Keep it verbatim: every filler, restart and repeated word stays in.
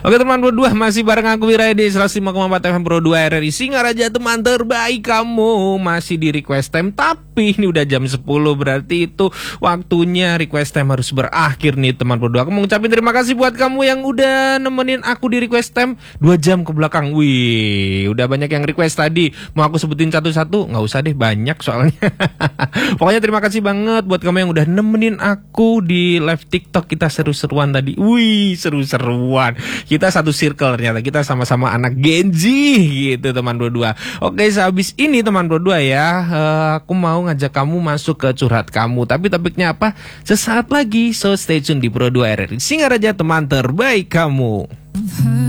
Oke teman berdua, masih bareng aku Wira di seratus lima koma empat F M Pro dua R R I Singaraja, teman terbaik kamu. Masih di request time, tapi ini udah jam sepuluh, berarti itu waktunya request time harus berakhir nih teman berdua. Aku mau ngucapin terima kasih buat kamu yang udah nemenin aku di request time dua jam ke belakang. Wih, udah banyak yang request tadi. Mau aku sebutin satu-satu? Nggak usah deh, banyak soalnya. Pokoknya terima kasih banget buat kamu yang udah nemenin aku di live TikTok kita seru-seruan tadi. Wih, seru-seruan. Kita satu circle ternyata, kita sama-sama anak Gen Z gitu teman berdua. Oke, sehabis ini teman berdua ya, uh, aku mau ngajak kamu masuk ke curhat kamu. Tapi topiknya apa? Sesaat lagi, so stay tune di Pro dua R R I Singaraja, teman terbaik kamu.